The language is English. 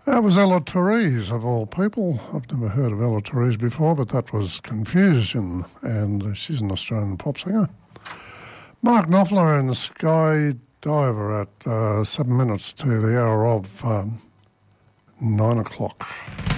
That was Ella Therese, of all people. I've never heard of Ella Therese before, but that was Confusion, and she's an Australian pop singer. Mark Knopfler and Skydiver at 7 minutes to the hour of 9 o'clock.